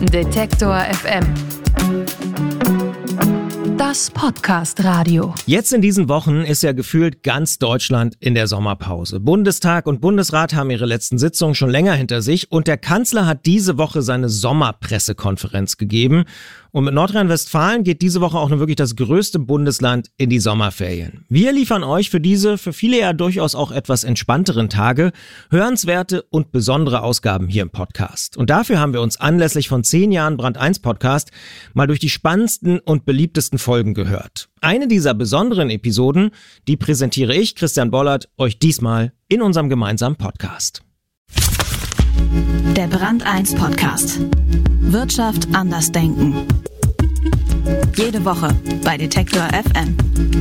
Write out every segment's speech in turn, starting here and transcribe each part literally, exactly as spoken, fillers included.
Detektor F M. Das Podcast-Radio. Jetzt in diesen Wochen ist ja gefühlt ganz Deutschland in der Sommerpause. Bundestag und Bundesrat haben ihre letzten Sitzungen schon länger hinter sich und der Kanzler hat diese Woche seine Sommerpressekonferenz gegeben. Und mit Nordrhein-Westfalen geht diese Woche auch nur wirklich das größte Bundesland in die Sommerferien. Wir liefern euch für diese, für viele ja durchaus auch etwas entspannteren Tage, hörenswerte und besondere Ausgaben hier im Podcast. Und dafür haben wir uns anlässlich von zehn Jahren Brand eins Podcast mal durch die spannendsten und beliebtesten Folgen gehört. Eine dieser besonderen Episoden, die präsentiere ich, Christian Bollert, euch diesmal in unserem gemeinsamen Podcast. Der Brand eins Podcast. Wirtschaft anders denken. Jede Woche bei Detektor F M.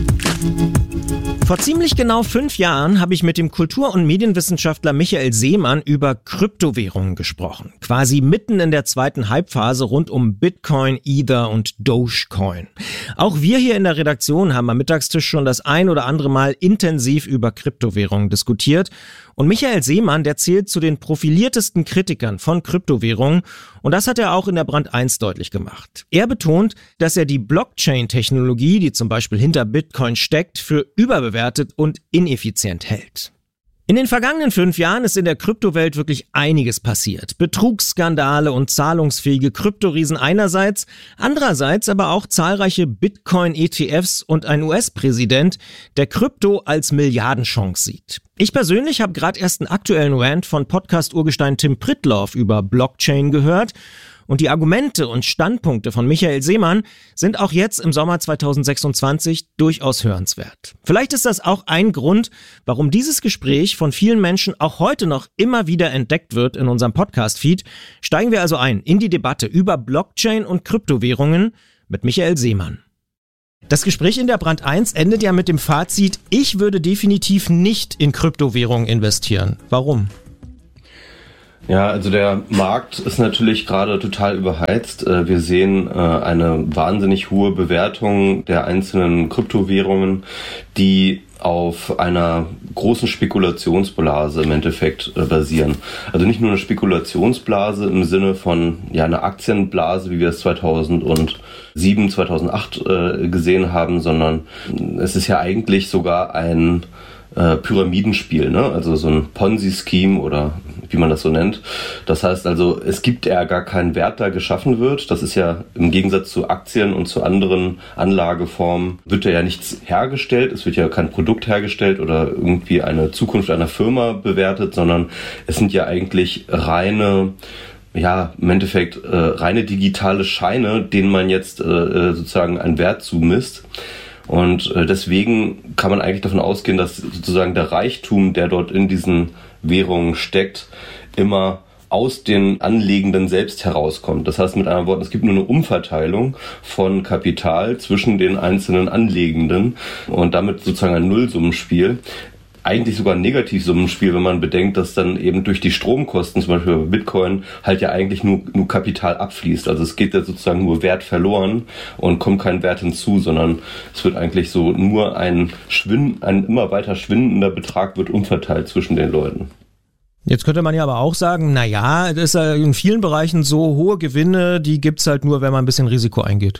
Vor ziemlich genau fünf Jahren habe ich mit dem Kultur- und Medienwissenschaftler Michael Seemann über Kryptowährungen gesprochen. Quasi mitten in der zweiten Hypephase rund um Bitcoin, Ether und Dogecoin. Auch wir hier in der Redaktion haben am Mittagstisch schon das ein oder andere Mal intensiv über Kryptowährungen diskutiert. Und Michael Seemann, der zählt zu den profiliertesten Kritikern von Kryptowährungen. Und das hat er auch in der Brand eins deutlich gemacht. Er betont, dass er die Blockchain-Technologie, die zum Beispiel hinter Bitcoin steckt, für überbewertet und ineffizient hält. In den vergangenen fünf Jahren ist in der Kryptowelt wirklich einiges passiert. Betrugsskandale und zahlungsfähige Kryptoriesen einerseits, andererseits aber auch zahlreiche Bitcoin-E T Fs und ein U S-Präsident, der Krypto als Milliardenchance sieht. Ich persönlich habe gerade erst einen aktuellen Rant von Podcast-Urgestein Tim Pritlove über Blockchain gehört. Und die Argumente und Standpunkte von Michael Seemann sind auch jetzt im Sommer zweitausendsechsundzwanzig durchaus hörenswert. Vielleicht ist das auch ein Grund, warum dieses Gespräch von vielen Menschen auch heute noch immer wieder entdeckt wird in unserem Podcast-Feed. Steigen wir also ein in die Debatte über Blockchain und Kryptowährungen mit Michael Seemann. Das Gespräch in der Brand eins endet ja mit dem Fazit, ich würde definitiv nicht in Kryptowährungen investieren. Warum? Ja, also der Markt ist natürlich gerade total überheizt. Wir sehen eine wahnsinnig hohe Bewertung der einzelnen Kryptowährungen, die auf einer großen Spekulationsblase im Endeffekt basieren. Also nicht nur eine Spekulationsblase im Sinne von ja einer Aktienblase, wie wir es zweitausendsieben, zweitausendacht gesehen haben, sondern es ist ja eigentlich sogar ein Äh, Pyramidenspiel, ne? Also so ein Ponzi-Scheme oder wie man das so nennt. Das heißt also, es gibt ja gar keinen Wert, der geschaffen wird. Das ist ja im Gegensatz zu Aktien und zu anderen Anlageformen wird ja nichts hergestellt. Es wird ja kein Produkt hergestellt oder irgendwie eine Zukunft einer Firma bewertet, sondern es sind ja eigentlich reine ja, im Endeffekt äh, reine digitale Scheine, denen man jetzt äh, sozusagen einen Wert zumisst. Und deswegen kann man eigentlich davon ausgehen, dass sozusagen der Reichtum, der dort in diesen Währungen steckt, immer aus den Anlegenden selbst herauskommt. Das heißt mit anderen Worten, es gibt nur eine Umverteilung von Kapital zwischen den einzelnen Anlegenden und damit sozusagen ein Nullsummenspiel. Eigentlich sogar ein Negativsummenspiel, wenn man bedenkt, dass dann eben durch die Stromkosten, zum Beispiel bei Bitcoin, halt ja eigentlich nur, nur Kapital abfließt. Also es geht ja sozusagen nur Wert verloren und kommt kein Wert hinzu, sondern es wird eigentlich so nur ein Schwind, ein immer weiter schwindender Betrag wird umverteilt zwischen den Leuten. Jetzt könnte man ja aber auch sagen, na ja, das ist ja in vielen Bereichen so hohe Gewinne, die gibt's halt nur, wenn man ein bisschen Risiko eingeht.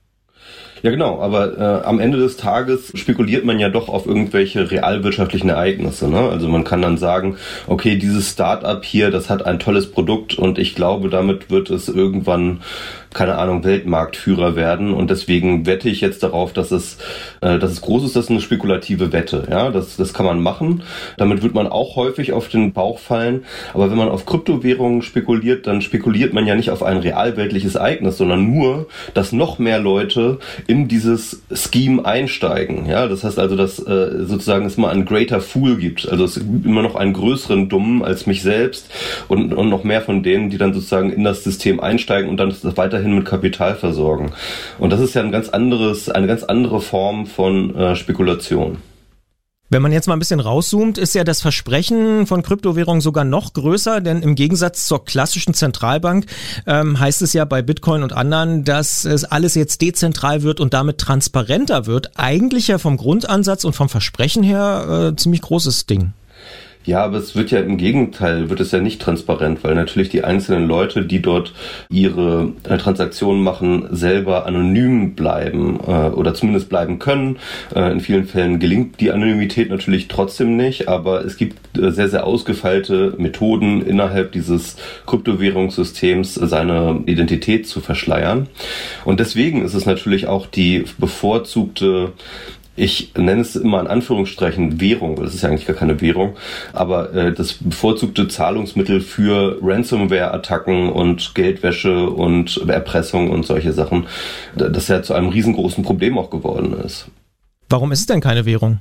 Ja genau, aber äh, am Ende des Tages spekuliert man ja doch auf irgendwelche realwirtschaftlichen Ereignisse, ne? Also man kann dann sagen, okay, dieses Start-up hier, das hat ein tolles Produkt und ich glaube, damit wird es irgendwann, keine Ahnung, Weltmarktführer werden und deswegen wette ich jetzt darauf, dass es, äh, dass es groß ist, das ist eine spekulative Wette, ja, das, das kann man machen. Damit wird man auch häufig auf den Bauch fallen, aber wenn man auf Kryptowährungen spekuliert, dann spekuliert man ja nicht auf ein realweltliches Ereignis, sondern nur, dass noch mehr Leute in dieses Scheme einsteigen. Ja, das heißt also, dass äh, sozusagen es mal einen greater Fool gibt. Also es gibt immer noch einen größeren Dummen als mich selbst und, und noch mehr von denen, die dann sozusagen in das System einsteigen und dann das weiterhin mit Kapital versorgen. Und das ist ja ein ganz anderes, eine ganz andere Form von äh, Spekulation. Wenn man jetzt mal ein bisschen rauszoomt, ist ja das Versprechen von Kryptowährungen sogar noch größer, denn im Gegensatz zur klassischen Zentralbank ähm, heißt es ja bei Bitcoin und anderen, dass es alles jetzt dezentral wird und damit transparenter wird. Eigentlich ja vom Grundansatz und vom Versprechen her äh, ziemlich großes Ding. Ja, aber es wird ja im Gegenteil, wird es ja nicht transparent, weil natürlich die einzelnen Leute, die dort ihre äh, Transaktionen machen, selber anonym bleiben äh, oder zumindest bleiben können. Äh, in vielen Fällen gelingt die Anonymität natürlich trotzdem nicht, aber es gibt äh, sehr, sehr ausgefeilte Methoden innerhalb dieses Kryptowährungssystems, seine Identität zu verschleiern. Und deswegen ist es natürlich auch die bevorzugte, ich nenne es immer in Anführungsstrichen Währung, weil das ist ja eigentlich gar keine Währung, aber äh, das bevorzugte Zahlungsmittel für Ransomware-Attacken und Geldwäsche und Erpressung und solche Sachen, das ja zu einem riesengroßen Problem auch geworden ist. Warum ist es denn keine Währung?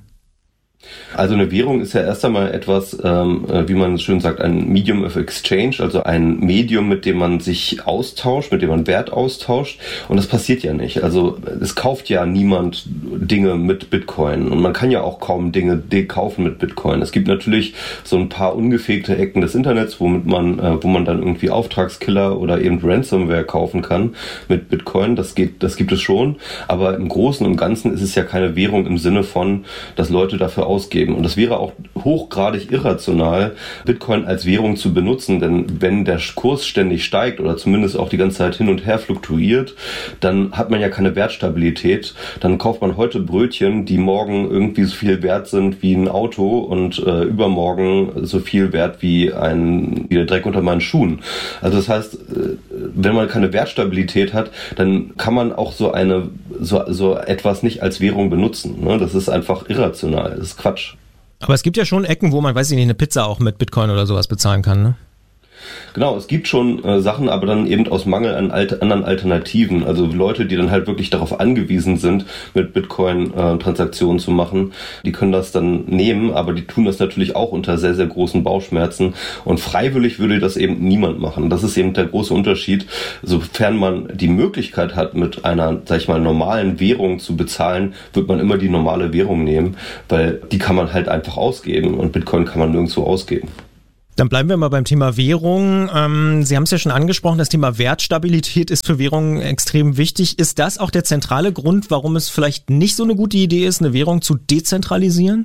Also eine Währung ist ja erst einmal etwas, ähm, wie man schön sagt, ein Medium of Exchange, also ein Medium, mit dem man sich austauscht, mit dem man Wert austauscht. Und das passiert ja nicht. Also es kauft ja niemand Dinge mit Bitcoin. Und man kann ja auch kaum Dinge kaufen mit Bitcoin. Es gibt natürlich so ein paar ungefegte Ecken des Internets, womit man, äh, wo man dann irgendwie Auftragskiller oder eben Ransomware kaufen kann mit Bitcoin. Das geht, das gibt es schon. Aber im Großen und Ganzen ist es ja keine Währung im Sinne von, dass Leute dafür ausgeben. Und das wäre auch hochgradig irrational, Bitcoin als Währung zu benutzen, denn wenn der Kurs ständig steigt oder zumindest auch die ganze Zeit hin und her fluktuiert, dann hat man ja keine Wertstabilität. Dann kauft man heute Brötchen, die morgen irgendwie so viel wert sind wie ein Auto und äh, übermorgen so viel wert wie ein wie der Dreck unter meinen Schuhen. Also das heißt, wenn man keine Wertstabilität hat, dann kann man auch so eine so, so etwas nicht als Währung benutzen. Ne? Das ist einfach irrational. Das ist Quatsch. Aber es gibt ja schon Ecken, wo man, weiß ich nicht, eine Pizza auch mit Bitcoin oder sowas bezahlen kann, ne? Genau, es gibt schon äh, Sachen, aber dann eben aus Mangel an alt- anderen Alternativen. Also Leute, die dann halt wirklich darauf angewiesen sind, mit Bitcoin äh, Transaktionen zu machen, die können das dann nehmen, aber die tun das natürlich auch unter sehr, sehr großen Bauchschmerzen. Und freiwillig würde das eben niemand machen. Das ist eben der große Unterschied. Sofern man die Möglichkeit hat, mit einer, sag ich mal, normalen Währung zu bezahlen, wird man immer die normale Währung nehmen, weil die kann man halt einfach ausgeben und Bitcoin kann man nirgendwo ausgeben. Dann bleiben wir mal beim Thema Währung. Ähm, Sie haben es ja schon angesprochen, das Thema Wertstabilität ist für Währungen extrem wichtig. Ist das auch der zentrale Grund, warum es vielleicht nicht so eine gute Idee ist, eine Währung zu dezentralisieren?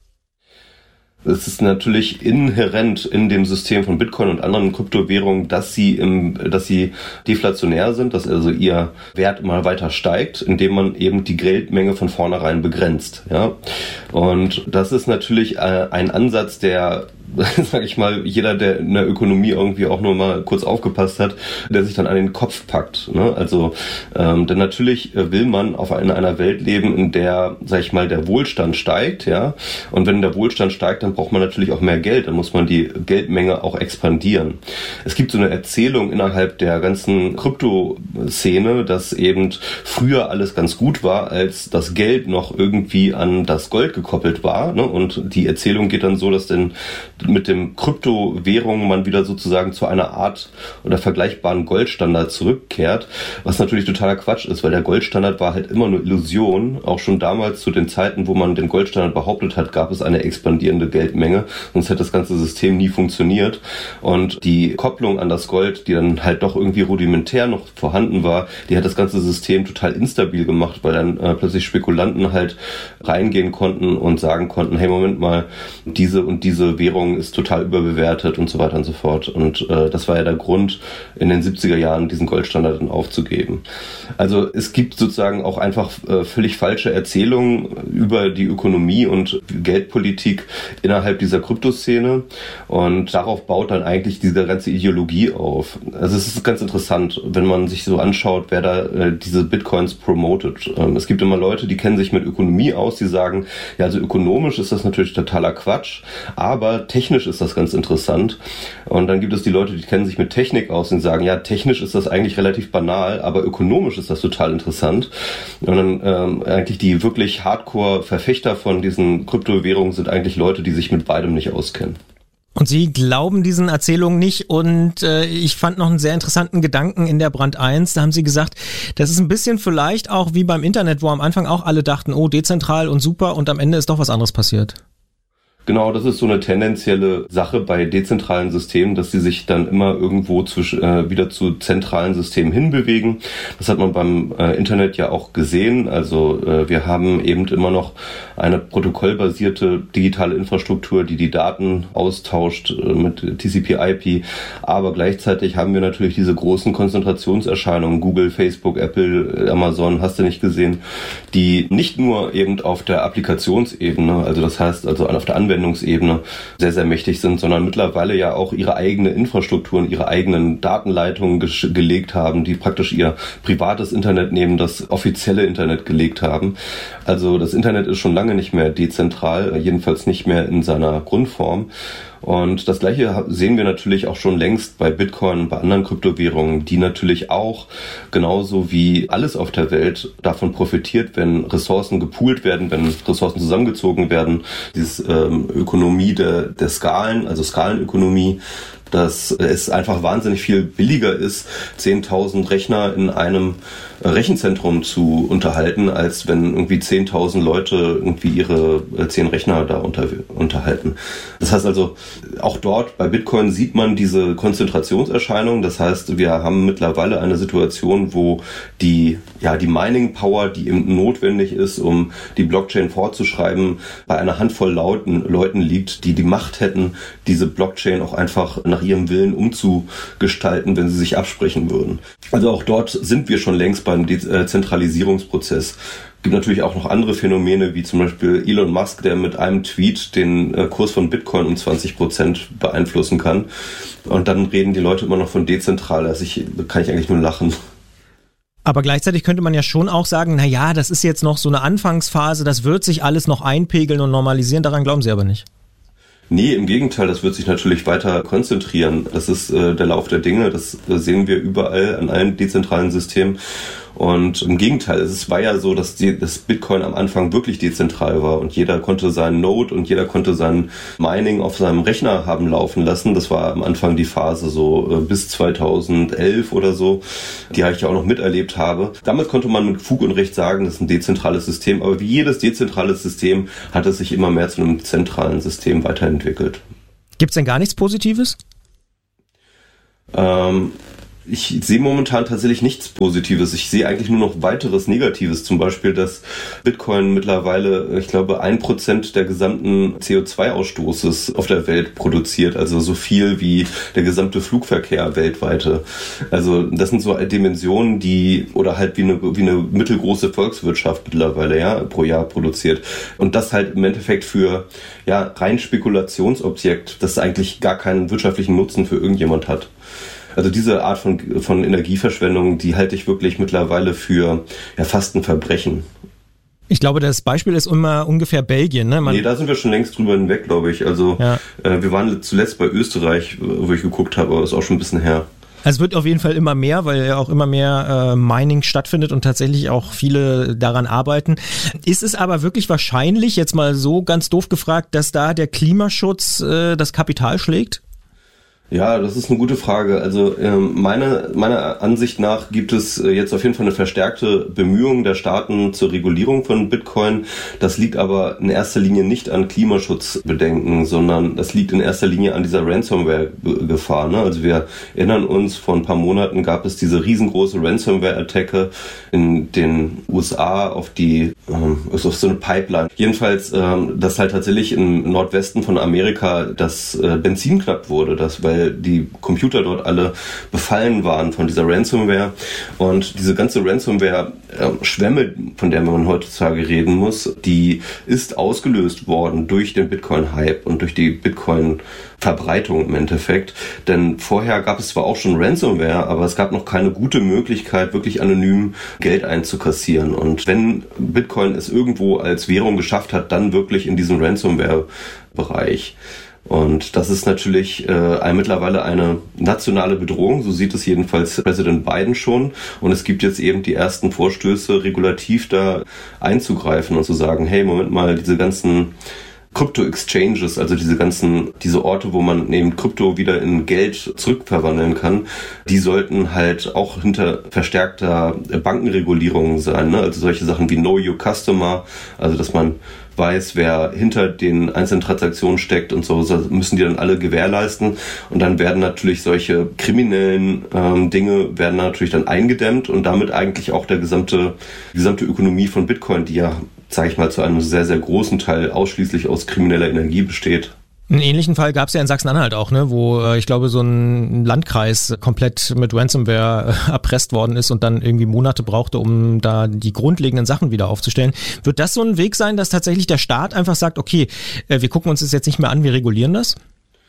Es ist natürlich inhärent in dem System von Bitcoin und anderen Kryptowährungen, dass sie im, dass sie deflationär sind, dass also ihr Wert immer weiter steigt, indem man eben die Geldmenge von vornherein begrenzt. Ja, und das ist natürlich äh, ein Ansatz, der, sag ich mal, jeder, der in der Ökonomie irgendwie auch nur mal kurz aufgepasst hat, der sich dann an den Kopf packt. Ne? Also, ähm, denn natürlich will man auf in einer Welt leben, in der, sag ich mal, der Wohlstand steigt, ja. Und wenn der Wohlstand steigt, dann braucht man natürlich auch mehr Geld. Dann muss man die Geldmenge auch expandieren. Es gibt so eine Erzählung innerhalb der ganzen Kryptoszene, dass eben früher alles ganz gut war, als das Geld noch irgendwie an das Gold gekoppelt war. Ne? Und die Erzählung geht dann so, dass denn mit dem Kryptowährung man wieder sozusagen zu einer Art oder vergleichbaren Goldstandard zurückkehrt, was natürlich totaler Quatsch ist, weil der Goldstandard war halt immer eine Illusion. Auch schon damals zu den Zeiten, wo man den Goldstandard behauptet hat, gab es eine expandierende Geldmenge, sonst hätte das ganze System nie funktioniert. Und die Kopplung an das Gold, die dann halt doch irgendwie rudimentär noch vorhanden war, die hat das ganze System total instabil gemacht, weil dann äh, plötzlich Spekulanten halt reingehen konnten und sagen konnten, hey, Moment mal, diese und diese Währung ist total überbewertet und so weiter und so fort. Und äh, das war ja der Grund, in den siebziger Jahren diesen Goldstandard dann aufzugeben. Also es gibt sozusagen auch einfach äh, völlig falsche Erzählungen über die Ökonomie und Geldpolitik innerhalb dieser Kryptoszene. Und darauf baut dann eigentlich diese ganze Ideologie auf. Also es ist ganz interessant, wenn man sich so anschaut, wer da äh, diese Bitcoins promotet. Ähm, es gibt immer Leute, die kennen sich mit Ökonomie aus, die sagen, ja, also ökonomisch ist das natürlich totaler Quatsch, aber technisch ist das ganz interessant. Und dann gibt es die Leute, die kennen sich mit Technik aus und sagen, ja, technisch ist das eigentlich relativ banal, aber ökonomisch ist das total interessant. Und dann ähm, eigentlich die wirklich Hardcore-Verfechter von diesen Kryptowährungen sind eigentlich Leute, die sich mit beidem nicht auskennen. Und Sie glauben diesen Erzählungen nicht und äh, ich fand noch einen sehr interessanten Gedanken in der Brand eins, da haben Sie gesagt, das ist ein bisschen vielleicht auch wie beim Internet, wo am Anfang auch alle dachten, oh, dezentral und super und am Ende ist doch was anderes passiert. Genau, das ist so eine tendenzielle Sache bei dezentralen Systemen, dass sie sich dann immer irgendwo zwischen, äh, wieder zu zentralen Systemen hinbewegen. Das hat man beim äh, Internet ja auch gesehen. Also äh, wir haben eben immer noch eine protokollbasierte digitale Infrastruktur, die die Daten austauscht äh, mit T C P I P. Aber gleichzeitig haben wir natürlich diese großen Konzentrationserscheinungen, Google, Facebook, Apple, Amazon, hast du nicht gesehen, die nicht nur eben auf der Applikationsebene, also das heißt also auf der Anwendungsebene, sehr, sehr mächtig sind, sondern mittlerweile ja auch ihre eigene Infrastrukturen, ihre eigenen Datenleitungen ge- gelegt haben, die praktisch ihr privates Internet neben das offizielle Internet gelegt haben. Also das Internet ist schon lange nicht mehr dezentral, jedenfalls nicht mehr in seiner Grundform. Und das Gleiche sehen wir natürlich auch schon längst bei Bitcoin und bei anderen Kryptowährungen, die natürlich auch genauso wie alles auf der Welt davon profitiert, wenn Ressourcen gepoolt werden, wenn Ressourcen zusammengezogen werden. Diese ähm, Ökonomie der, der Skalen, also Skalenökonomie, dass es einfach wahnsinnig viel billiger ist, zehntausend Rechner in einem Rechenzentrum zu unterhalten, als wenn irgendwie zehntausend Leute irgendwie ihre zehn Rechner da unter, unterhalten. Das heißt also, auch dort bei Bitcoin sieht man diese Konzentrationserscheinung. Das heißt, wir haben mittlerweile eine Situation, wo die, ja, die Mining Power, die eben notwendig ist, um die Blockchain fortzuschreiben, bei einer Handvoll Leuten, Leuten liegt, die die Macht hätten, diese Blockchain auch einfach nach ihrem Willen umzugestalten, wenn sie sich absprechen würden. Also auch dort sind wir schon längst beim Dezentralisierungsprozess. Es gibt natürlich auch noch andere Phänomene, wie zum Beispiel Elon Musk, der mit einem Tweet den Kurs von Bitcoin um zwanzig Prozent beeinflussen kann. Und dann reden die Leute immer noch von dezentral. Also ich, da kann ich eigentlich nur lachen. Aber gleichzeitig könnte man ja schon auch sagen, na ja, das ist jetzt noch so eine Anfangsphase, das wird sich alles noch einpegeln und normalisieren. Daran glauben Sie aber nicht. Nee, im Gegenteil, das wird sich natürlich weiter konzentrieren. Das ist äh, der Lauf der Dinge, das äh, sehen wir überall an allen dezentralen Systemen. Und im Gegenteil, es war ja so, dass die, das Bitcoin am Anfang wirklich dezentral war und jeder konnte seinen Node und jeder konnte sein Mining auf seinem Rechner haben laufen lassen. Das war am Anfang die Phase so äh, bis zweitausendelf oder so, die ich ja auch noch miterlebt habe. Damit konnte man mit Fug und Recht sagen, das ist ein dezentrales System. Aber wie jedes dezentrale System hat es sich immer mehr zu einem zentralen System weiterentwickelt. Gibt's denn gar nichts Positives? Ähm... Ich sehe momentan tatsächlich nichts Positives. Ich sehe eigentlich nur noch weiteres Negatives. Zum Beispiel, dass Bitcoin mittlerweile, ich glaube, ein Prozent der gesamten C O zwei Ausstoßes auf der Welt produziert. Also so viel wie der gesamte Flugverkehr weltweite. Also das sind so Dimensionen, die, oder halt wie eine, wie eine mittelgroße Volkswirtschaft mittlerweile, ja, pro Jahr produziert. Und das halt im Endeffekt für, ja, rein Spekulationsobjekt, das eigentlich gar keinen wirtschaftlichen Nutzen für irgendjemand hat. Also diese Art von, von Energieverschwendung, die halte ich wirklich mittlerweile für ja, fast ein Verbrechen. Ich glaube, das Beispiel ist immer ungefähr Belgien, ne? Man nee, da sind wir schon längst drüber hinweg, glaube ich. Also ja. äh, wir waren zuletzt bei Österreich, wo ich geguckt habe, aber das ist auch schon ein bisschen her. Also es wird auf jeden Fall immer mehr, weil ja auch immer mehr äh, Mining stattfindet und tatsächlich auch viele daran arbeiten. Ist es aber wirklich wahrscheinlich, jetzt mal so ganz doof gefragt, dass da der Klimaschutz äh, das Kapital schlägt? Ja, das ist eine gute Frage. Also ähm, meine, meiner Ansicht nach gibt es äh, jetzt auf jeden Fall eine verstärkte Bemühung der Staaten zur Regulierung von Bitcoin. Das liegt aber in erster Linie nicht an Klimaschutzbedenken, sondern das liegt in erster Linie an dieser Ransomware-Gefahr. Ne? Also wir erinnern uns, vor ein paar Monaten gab es diese riesengroße Ransomware-Attacke in den U S A auf die ähm, auf so eine Pipeline. Jedenfalls, ähm, dass halt tatsächlich im Nordwesten von Amerika das äh, Benzin knapp wurde, das weil die Computer dort alle befallen waren von dieser Ransomware. Und diese ganze Ransomware-Schwemme, von der man heutzutage reden muss, die ist ausgelöst worden durch den Bitcoin-Hype und durch die Bitcoin-Verbreitung im Endeffekt. Denn vorher gab es zwar auch schon Ransomware, aber es gab noch keine gute Möglichkeit, wirklich anonym Geld einzukassieren. Und wenn Bitcoin es irgendwo als Währung geschafft hat, dann wirklich in diesem Ransomware-Bereich. Und das ist natürlich äh, mittlerweile eine nationale Bedrohung, so sieht es jedenfalls Präsident Biden schon. Und es gibt jetzt eben die ersten Vorstöße, regulativ da einzugreifen und zu sagen, hey, Moment mal, diese ganzen Krypto-Exchanges, also diese ganzen, diese Orte, wo man neben Krypto wieder in Geld zurückverwandeln kann, die sollten halt auch hinter verstärkter Bankenregulierung sein, ne? Also solche Sachen wie Know Your Customer, also dass man weiß, wer hinter den einzelnen Transaktionen steckt und so, das müssen die dann alle gewährleisten. Und dann werden natürlich solche kriminellen ähm, Dinge werden natürlich dann eingedämmt und damit eigentlich auch der gesamte, die gesamte Ökonomie von Bitcoin, die ja, sage ich mal, zu einem sehr, sehr großen Teil ausschließlich aus krimineller Energie besteht. Einen ähnlichen Fall gab es ja in Sachsen-Anhalt auch, ne, wo äh, ich glaube so ein Landkreis komplett mit Ransomware äh, erpresst worden ist und dann irgendwie Monate brauchte, um da die grundlegenden Sachen wieder aufzustellen. Wird das so ein Weg sein, dass tatsächlich der Staat einfach sagt, okay, äh, wir gucken uns das jetzt nicht mehr an, wir regulieren das?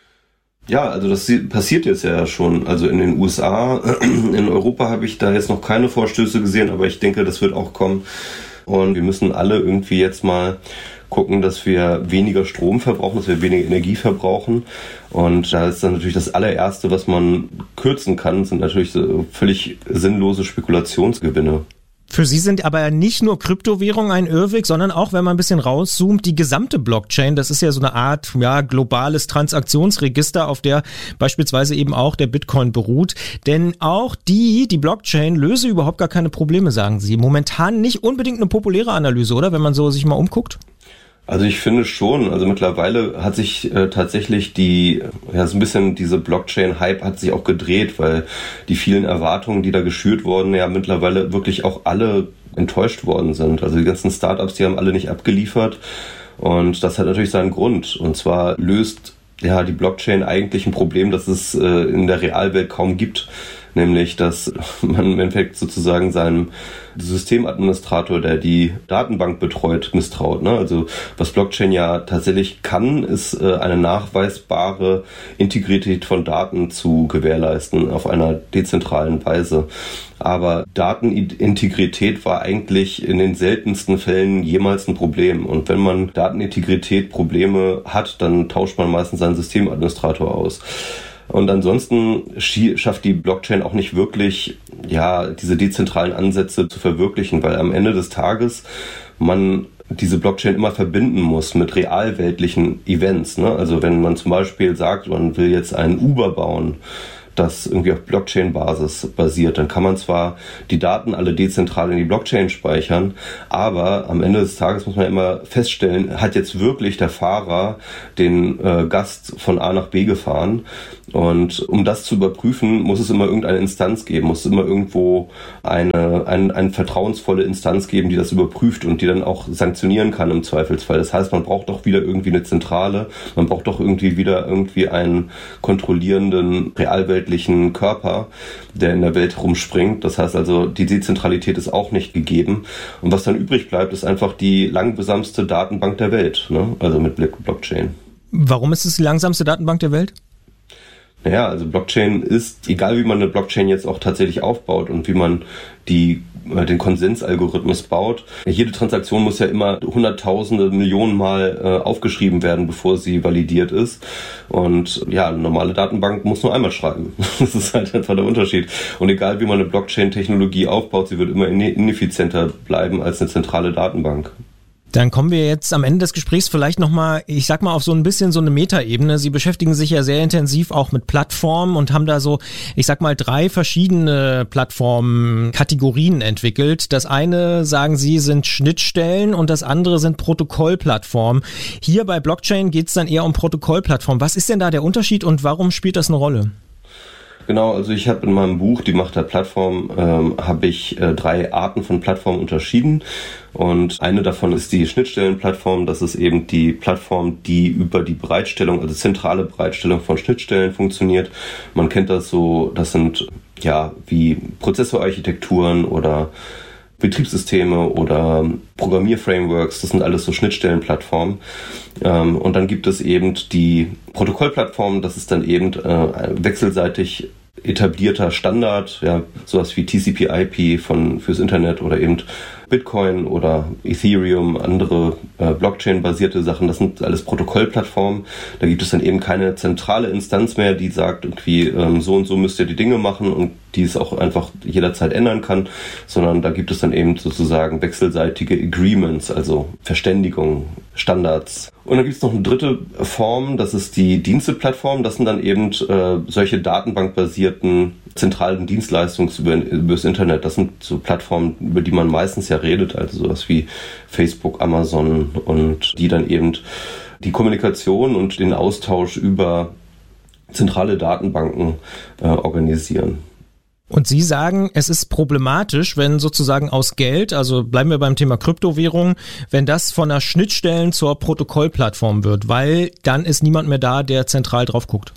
Ja, also das passiert jetzt ja schon. Also in den U S A, in Europa habe ich da jetzt noch keine Vorstöße gesehen, aber ich denke, das wird auch kommen. Und wir müssen alle irgendwie jetzt mal gucken, dass wir weniger Strom verbrauchen, dass wir weniger Energie verbrauchen. Und da ist dann natürlich das allererste, was man kürzen kann, sind natürlich so völlig sinnlose Spekulationsgewinne. Für Sie sind aber nicht nur Kryptowährungen ein Irrweg, sondern auch, wenn man ein bisschen rauszoomt, die gesamte Blockchain. Das ist ja so eine Art ja globales Transaktionsregister, auf der beispielsweise eben auch der Bitcoin beruht. Denn auch die, die Blockchain, löse überhaupt gar keine Probleme, sagen Sie. Momentan nicht unbedingt eine populäre Analyse, oder? Wenn man so sich mal umguckt. Also ich finde schon, also mittlerweile hat sich äh, tatsächlich die, ja so ein bisschen diese Blockchain-Hype hat sich auch gedreht, weil die vielen Erwartungen, die da geschürt wurden, ja mittlerweile wirklich auch alle enttäuscht worden sind. Also die ganzen Startups, die haben alle nicht abgeliefert und das hat natürlich seinen Grund. Und zwar löst ja die Blockchain eigentlich ein Problem, das es äh, in der Realwelt kaum gibt. Nämlich, dass man im Endeffekt sozusagen seinem Systemadministrator, der die Datenbank betreut, misstraut. Ne? Also was Blockchain ja tatsächlich kann, ist äh, eine nachweisbare Integrität von Daten zu gewährleisten auf einer dezentralen Weise. Aber Datenintegrität war eigentlich in den seltensten Fällen jemals ein Problem. Und wenn man Datenintegrität Probleme hat, dann tauscht man meistens seinen Systemadministrator aus. Und ansonsten schafft die Blockchain auch nicht wirklich, ja, diese dezentralen Ansätze zu verwirklichen, weil am Ende des Tages man diese Blockchain immer verbinden muss mit realweltlichen Events. Ne? Also wenn man zum Beispiel sagt, man will jetzt einen Uber bauen, das irgendwie auf Blockchain-Basis basiert, dann kann man zwar die Daten alle dezentral in die Blockchain speichern, aber am Ende des Tages muss man immer feststellen, hat jetzt wirklich der Fahrer den äh, Gast von A nach B gefahren? Und um das zu überprüfen, muss es immer irgendeine Instanz geben, muss es immer irgendwo eine, eine, eine vertrauensvolle Instanz geben, die das überprüft und die dann auch sanktionieren kann im Zweifelsfall. Das heißt, man braucht doch wieder irgendwie eine Zentrale, man braucht doch irgendwie wieder irgendwie einen kontrollierenden, realweltlichen Körper, der in der Welt rumspringt. Das heißt also, die Dezentralität ist auch nicht gegeben. Und was dann übrig bleibt, ist einfach die langsamste Datenbank der Welt, ne? Also mit Blockchain. Warum ist es die langsamste Datenbank der Welt? Naja, also Blockchain ist, egal wie man eine Blockchain jetzt auch tatsächlich aufbaut und wie man die, den Konsensalgorithmus baut, jede Transaktion muss ja immer hunderttausende, Millionen Mal äh, aufgeschrieben werden, bevor sie validiert ist. Und ja, eine normale Datenbank muss nur einmal schreiben. Das ist halt einfach der Unterschied. Und egal wie man eine Blockchain-Technologie aufbaut, sie wird immer ineffizienter bleiben als eine zentrale Datenbank. Dann kommen wir jetzt am Ende des Gesprächs vielleicht nochmal, ich sag mal, auf so ein bisschen so eine Metaebene. Sie beschäftigen sich ja sehr intensiv auch mit Plattformen und haben da so, ich sag mal, drei verschiedene Plattformkategorien entwickelt. Das eine, sagen Sie, sind Schnittstellen und das andere sind Protokollplattformen. Hier bei Blockchain geht es dann eher um Protokollplattformen. Was ist denn da der Unterschied und warum spielt das eine Rolle? Genau, also ich habe in meinem Buch Die Macht der Plattform ähm, habe ich äh, drei Arten von Plattformen unterschieden und eine davon ist die Schnittstellenplattform. Das ist eben die Plattform, die über die Bereitstellung, also zentrale Bereitstellung von Schnittstellen funktioniert. Man kennt das so, das sind ja wie Prozessorarchitekturen oder Betriebssysteme oder Programmierframeworks, das sind alles so Schnittstellenplattformen. Und dann gibt es eben die Protokollplattform, das ist dann eben wechselseitig etablierter Standard, ja, sowas wie T C P I P von fürs Internet oder eben Bitcoin oder Ethereum, andere äh, Blockchain-basierte Sachen, das sind alles Protokollplattformen. Da gibt es dann eben keine zentrale Instanz mehr, die sagt irgendwie, ähm, so und so müsst ihr die Dinge machen und die es auch einfach jederzeit ändern kann, sondern da gibt es dann eben sozusagen wechselseitige Agreements, also Verständigungen, Standards. Und dann gibt es noch eine dritte Form, das ist die Diensteplattform. Das sind dann eben äh, solche datenbankbasierten zentralen Dienstleistungen über, über das Internet. Das sind so Plattformen, über die man meistens ja redet, also sowas wie Facebook, Amazon, und die dann eben die Kommunikation und den Austausch über zentrale Datenbanken äh, organisieren. Und Sie sagen, es ist problematisch, wenn sozusagen aus Geld, also bleiben wir beim Thema Kryptowährung, wenn das von der Schnittstellen zur Protokollplattform wird, weil dann ist niemand mehr da, der zentral drauf guckt.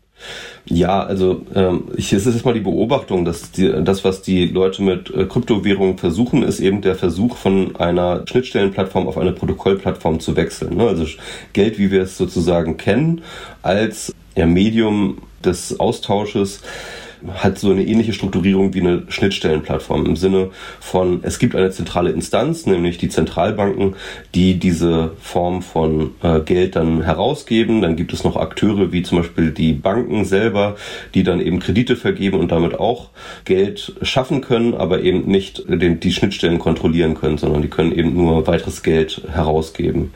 Ja, also ähm, ich, es ist jetzt mal die Beobachtung, dass die, das, was die Leute mit äh, Kryptowährungen versuchen, ist eben der Versuch von einer Schnittstellenplattform auf eine Protokollplattform zu wechseln. Ne? Also Geld, wie wir es sozusagen kennen, als ja, Medium des Austausches, hat so eine ähnliche Strukturierung wie eine Schnittstellenplattform im Sinne von, es gibt eine zentrale Instanz, nämlich die Zentralbanken, die diese Form von äh, Geld dann herausgeben. Dann gibt es noch Akteure wie zum Beispiel die Banken selber, die dann eben Kredite vergeben und damit auch Geld schaffen können, aber eben nicht den, die Schnittstellen kontrollieren können, sondern die können eben nur weiteres Geld herausgeben.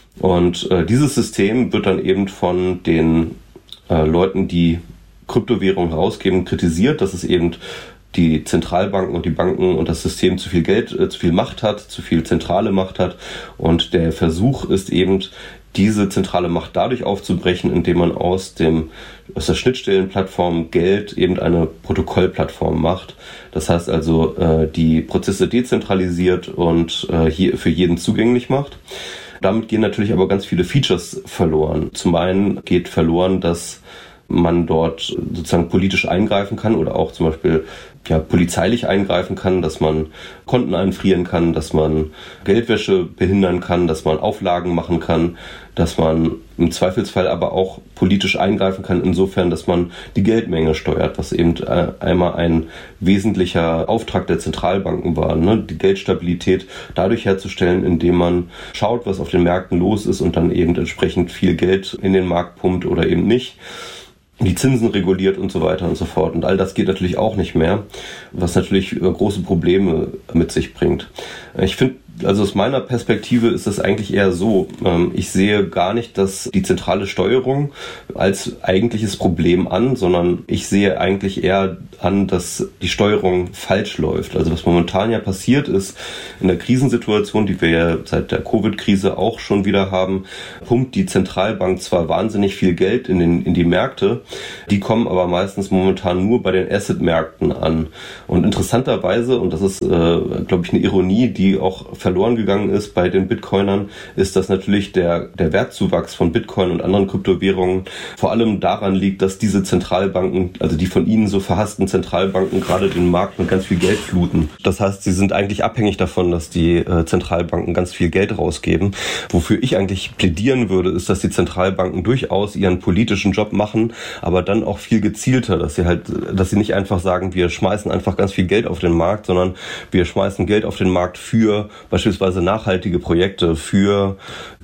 Und äh, dieses System wird dann eben von den äh, Leuten, die Kryptowährungen herausgeben, kritisiert, dass es eben die Zentralbanken und die Banken und das System zu viel Geld, äh, zu viel Macht hat, zu viel zentrale Macht hat. Und der Versuch ist eben, diese zentrale Macht dadurch aufzubrechen, indem man aus dem aus der Schnittstellenplattform Geld eben eine Protokollplattform macht. Das heißt also, äh, die Prozesse dezentralisiert und äh, hier für jeden zugänglich macht. Damit gehen natürlich aber ganz viele Features verloren. Zum einen geht verloren, dass man dort sozusagen politisch eingreifen kann oder auch zum Beispiel ja, polizeilich eingreifen kann, dass man Konten einfrieren kann, dass man Geldwäsche behindern kann, dass man Auflagen machen kann, dass man im Zweifelsfall aber auch politisch eingreifen kann, insofern, dass man die Geldmenge steuert, was eben einmal ein wesentlicher Auftrag der Zentralbanken war, ne? Die Geldstabilität dadurch herzustellen, indem man schaut, was auf den Märkten los ist und dann eben entsprechend viel Geld in den Markt pumpt oder eben nicht. Die Zinsen reguliert und so weiter und so fort. Und all das geht natürlich auch nicht mehr, was natürlich große Probleme mit sich bringt. Ich finde, also aus meiner Perspektive ist es eigentlich eher so, ich sehe gar nicht, dass die zentrale Steuerung als eigentliches Problem an, sondern ich sehe eigentlich eher an, dass die Steuerung falsch läuft. Also was momentan ja passiert ist, in der Krisensituation, die wir ja seit der Covid-Krise auch schon wieder haben, pumpt die Zentralbank zwar wahnsinnig viel Geld in, den, in die Märkte, die kommen aber meistens momentan nur bei den Asset-Märkten an. Und interessanterweise, und das ist, äh, glaube ich, eine Ironie, die auch verloren gegangen ist bei den Bitcoinern, ist, dass natürlich der, der Wertzuwachs von Bitcoin und anderen Kryptowährungen vor allem daran liegt, dass diese Zentralbanken, also die von ihnen so verhassten Zentralbanken, gerade den Markt mit ganz viel Geld fluten. Das heißt, sie sind eigentlich abhängig davon, dass die äh, Zentralbanken ganz viel Geld rausgeben. Wofür ich eigentlich plädieren würde, ist, dass die Zentralbanken durchaus ihren politischen Job machen, aber dann auch viel gezielter, dass sie halt, dass sie nicht einfach sagen, wir schmeißen einfach ganz viel Geld auf den Markt, sondern wir schmeißen Geld auf den Markt für beispielsweise nachhaltige Projekte, für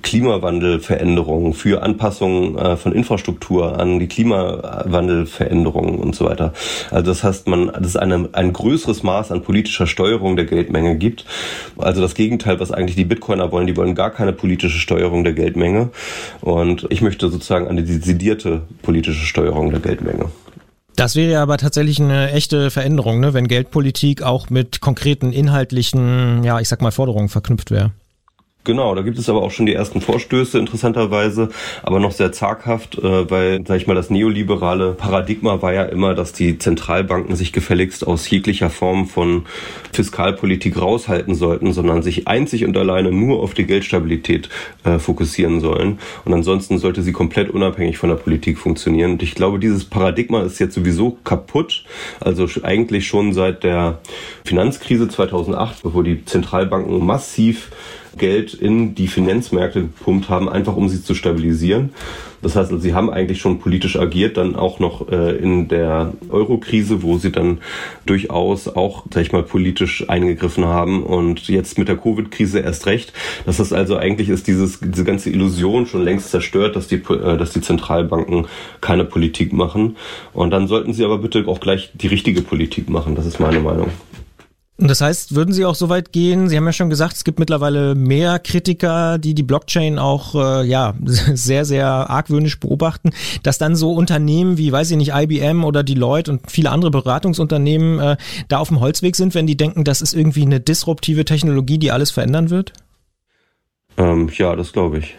Klimawandelveränderungen, für Anpassungen äh, von Infrastruktur an die Klimawandelveränderungen und so weiter. Also das heißt, man, dass es eine, ein größeres Maß an politischer Steuerung der Geldmenge gibt. Also das Gegenteil, was eigentlich die Bitcoiner wollen, die wollen gar keine politische Steuerung der Geldmenge. Und ich möchte sozusagen eine dezidierte politische Steuerung der Geldmenge. Das wäre ja aber tatsächlich eine echte Veränderung, ne, wenn Geldpolitik auch mit konkreten inhaltlichen, ja, ich sag mal, Forderungen verknüpft wäre. Genau, da gibt es aber auch schon die ersten Vorstöße, interessanterweise, aber noch sehr zaghaft, äh, weil, sag ich mal, das neoliberale Paradigma war ja immer, dass die Zentralbanken sich gefälligst aus jeglicher Form von Fiskalpolitik raushalten sollten, sondern sich einzig und alleine nur auf die Geldstabilität äh, fokussieren sollen. Und ansonsten sollte sie komplett unabhängig von der Politik funktionieren. Und ich glaube, dieses Paradigma ist jetzt sowieso kaputt. Also eigentlich schon seit der Finanzkrise zweitausendacht, wo die Zentralbanken massiv Geld in die Finanzmärkte gepumpt haben, einfach um sie zu stabilisieren. Das heißt, also, sie haben eigentlich schon politisch agiert, dann auch noch äh, in der Euro-Krise, wo sie dann durchaus auch, sag ich mal, politisch eingegriffen haben und jetzt mit der Covid-Krise erst recht. Das heißt also, eigentlich ist dieses, diese ganze Illusion schon längst zerstört, dass die, äh, dass die Zentralbanken keine Politik machen. Und dann sollten sie aber bitte auch gleich die richtige Politik machen. Das ist meine Meinung. Und das heißt, würden Sie auch so weit gehen, Sie haben ja schon gesagt, es gibt mittlerweile mehr Kritiker, die die Blockchain auch äh, ja sehr, sehr argwöhnisch beobachten, dass dann so Unternehmen wie, weiß ich nicht, I B M oder Deloitte und viele andere Beratungsunternehmen äh, da auf dem Holzweg sind, wenn die denken, das ist irgendwie eine disruptive Technologie, die alles verändern wird? Ähm, ja, das glaube ich.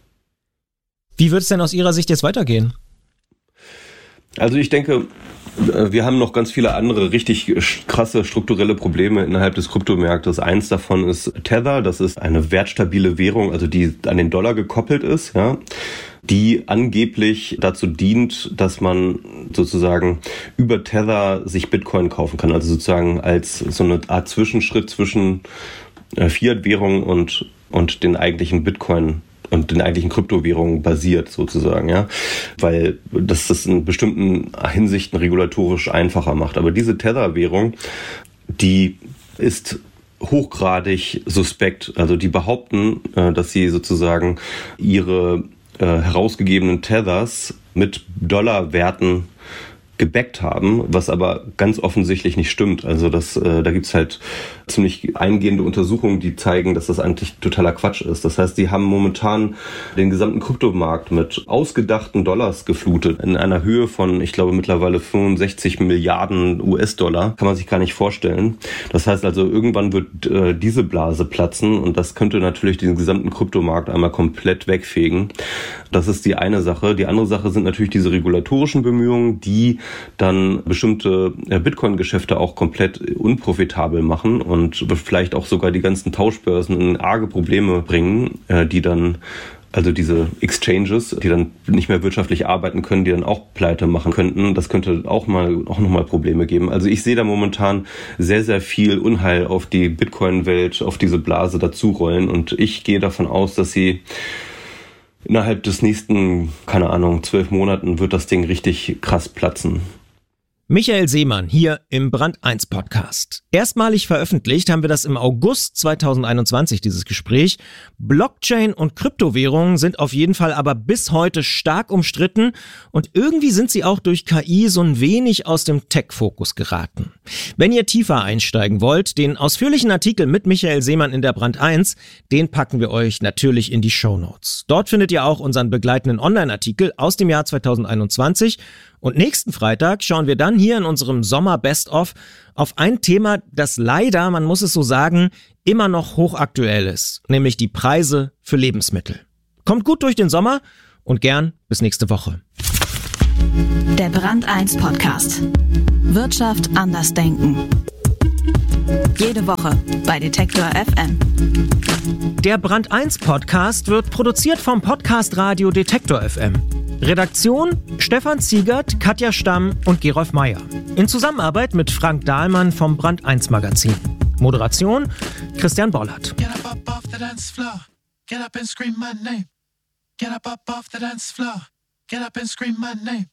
Wie wird es denn aus Ihrer Sicht jetzt weitergehen? Also ich denke, wir haben noch ganz viele andere richtig krasse strukturelle Probleme innerhalb des Kryptomarktes. Eins davon ist Tether, das ist eine wertstabile Währung, also die an den Dollar gekoppelt ist, ja, die angeblich dazu dient, dass man sozusagen über Tether sich Bitcoin kaufen kann, also sozusagen als so eine Art Zwischenschritt zwischen Fiat-Währung und, und den eigentlichen Bitcoin und den eigentlichen Kryptowährungen basiert sozusagen, ja, weil das das in bestimmten Hinsichten regulatorisch einfacher macht. Aber diese Tether-Währung, die ist hochgradig suspekt. Also die behaupten, dass sie sozusagen ihre äh, herausgegebenen Tethers mit Dollarwerten gebackt haben, was aber ganz offensichtlich nicht stimmt. Also das, äh, da gibt's halt ziemlich eingehende Untersuchungen, die zeigen, dass das eigentlich totaler Quatsch ist. Das heißt, die haben momentan den gesamten Kryptomarkt mit ausgedachten Dollars geflutet in einer Höhe von, ich glaube, mittlerweile fünfundsechzig Milliarden U S-Dollar. Kann man sich gar nicht vorstellen. Das heißt also, irgendwann wird äh, diese Blase platzen und das könnte natürlich den gesamten Kryptomarkt einmal komplett wegfegen. Das ist die eine Sache. Die andere Sache sind natürlich diese regulatorischen Bemühungen, die dann bestimmte Bitcoin-Geschäfte auch komplett unprofitabel machen und vielleicht auch sogar die ganzen Tauschbörsen in arge Probleme bringen, die dann, also diese Exchanges, die dann nicht mehr wirtschaftlich arbeiten können, die dann auch pleite machen könnten. Das könnte auch mal auch nochmal Probleme geben. Also ich sehe da momentan sehr, sehr viel Unheil auf die Bitcoin-Welt, auf diese Blase dazurollen und ich gehe davon aus, dass sie innerhalb des nächsten, keine Ahnung, zwölf Monaten wird das Ding richtig krass platzen. Michael Seemann hier im Brand eins Podcast. Erstmalig veröffentlicht haben wir das im August zweitausendeinundzwanzig, dieses Gespräch. Blockchain und Kryptowährungen sind auf jeden Fall aber bis heute stark umstritten und irgendwie sind sie auch durch K I so ein wenig aus dem Tech-Fokus geraten. Wenn ihr tiefer einsteigen wollt, den ausführlichen Artikel mit Michael Seemann in der Brand eins, den packen wir euch natürlich in die Shownotes. Dort findet ihr auch unseren begleitenden Online-Artikel aus dem Jahr zweitausendeinundzwanzig. Und nächsten Freitag schauen wir dann hier in unserem Sommer Best-of auf ein Thema, das leider, man muss es so sagen, immer noch hochaktuell ist, nämlich die Preise für Lebensmittel. Kommt gut durch den Sommer und gern bis nächste Woche. Der Brand eins Podcast. Wirtschaft anders denken. Jede Woche bei Detektor F M. Der Brand eins Podcast wird produziert vom Podcast Radio Detektor F M. Redaktion Stefan Ziegert, Katja Stamm und Gerolf Meyer. In Zusammenarbeit mit Frank Dahlmann vom Brand eins Magazin. Moderation Christian Bollert. Get up, up off the dance floor. Get up and scream my name. Get up, up off the dance floor. Get up and scream my name.